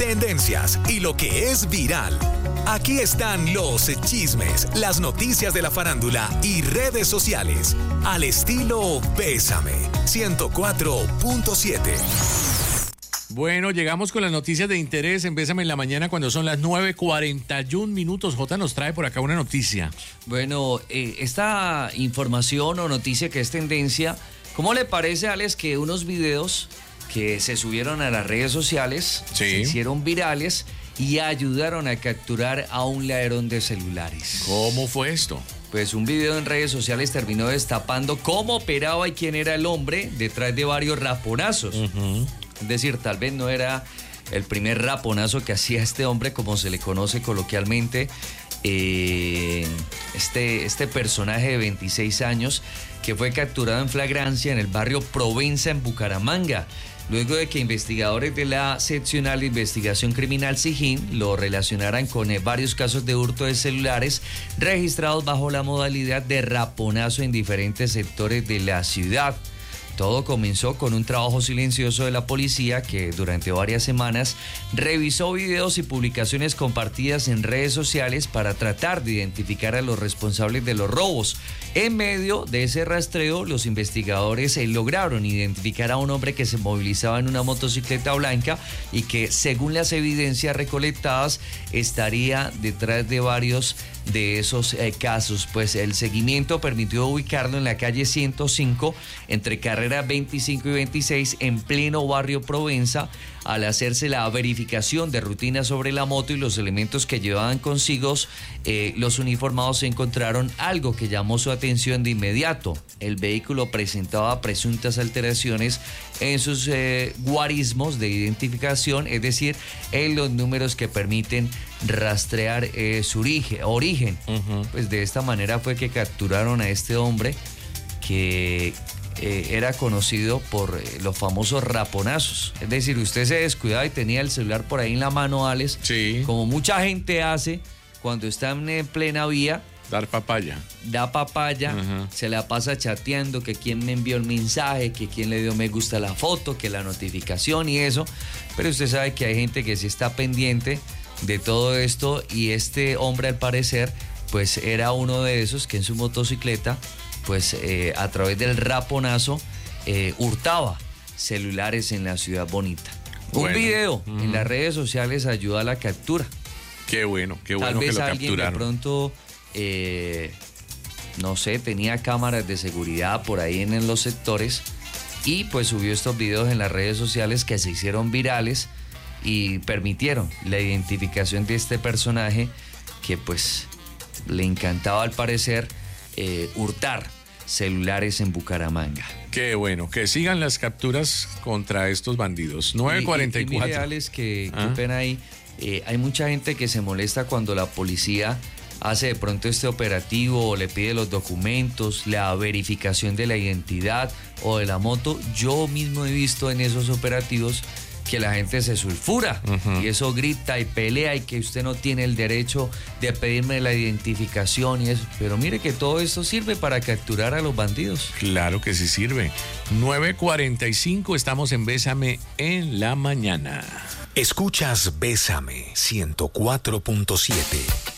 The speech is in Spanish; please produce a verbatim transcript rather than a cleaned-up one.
tendencias y lo que es viral. Aquí están los chismes, las noticias de la farándula y redes sociales. Al estilo Bésame, ciento cuatro punto siete. Bueno, llegamos con las noticias de interés en Bésame en la mañana cuando son las nueve cuarenta y un minutos. Jota nos trae por acá una noticia. Bueno, eh, esta información o noticia que es tendencia, ¿cómo le parece, Alex, que unos videos que se subieron a las redes sociales Sí. se hicieron virales y ayudaron a capturar a un ladrón de celulares? ¿Cómo fue esto? Pues un video en redes sociales terminó destapando cómo operaba y quién era el hombre detrás de varios raponazos. Uh-huh. Es decir, tal vez no era el primer raponazo que hacía este hombre, como se le conoce coloquialmente. Eh, este, este personaje de veintiséis años que fue capturado en flagrancia en el barrio Provenza, en Bucaramanga, luego de que investigadores de la Seccional de Investigación Criminal SIJIN lo relacionaran con eh, varios casos de hurto de celulares registrados bajo la modalidad de raponazo en diferentes sectores de la ciudad. Todo comenzó con un trabajo silencioso de la policía que durante varias semanas revisó videos y publicaciones compartidas en redes sociales para tratar de identificar a los responsables de los robos. En medio de ese rastreo, los investigadores eh, lograron identificar a un hombre que se movilizaba en una motocicleta blanca y que, según las evidencias recolectadas, estaría detrás de varios de esos eh, casos. Pues el seguimiento permitió ubicarlo en la calle ciento cinco entre carrera veinticinco y veintiséis en pleno barrio Provenza. Al hacerse la verificación de rutina sobre la moto y los elementos que llevaban consigo, eh, los uniformados encontraron algo que llamó su atención de inmediato. El vehículo presentaba presuntas alteraciones en sus eh, guarismos de identificación, es decir, en los números que permiten rastrear eh, su origen. origen. Uh-huh. Pues de esta manera fue que capturaron a este hombre que eh, era conocido por eh, los famosos raponazos. Es decir, usted se descuidaba y tenía el celular por ahí en la mano, Alex, sí. Como mucha gente hace cuando está en plena vía. Dar papaya. Da papaya, uh-huh. Se la pasa chateando que quién me envió el mensaje, que quién le dio me gusta a la foto, que la notificación y eso. Pero usted sabe que hay gente que sí está pendiente de todo esto y este hombre, al parecer, pues era uno de esos que en su motocicleta, pues eh, a través del raponazo eh, hurtaba celulares en la ciudad bonita. Bueno. Un video uh-huh. en las redes sociales ayuda a la captura. Qué bueno, qué bueno Tal vez que lo alguien capturaron. De pronto, eh, no sé, tenía cámaras de seguridad por ahí en, en los sectores y pues subió estos videos en las redes sociales que se hicieron virales y permitieron la identificación de este personaje que pues le encantaba, al parecer, eh, hurtar celulares en Bucaramanga. Qué bueno, que sigan las capturas contra estos bandidos. nueve cuarenta y cuatro. Y, y, y mire, Alex, que ¿Ah? qué pena ahí. Eh, hay mucha gente que se molesta cuando la policía hace de pronto este operativo o le pide los documentos, la verificación de la identidad o de la moto. Yo mismo he visto en esos operativos que la gente se sulfura uh-huh. y eso grita y pelea y que usted no tiene el derecho de pedirme la identificación y eso. Pero mire que todo esto sirve para capturar a los bandidos. Claro que sí sirve. nueve cuarenta y cinco, estamos en Bésame en la mañana. Escuchas Bésame ciento cuatro punto siete.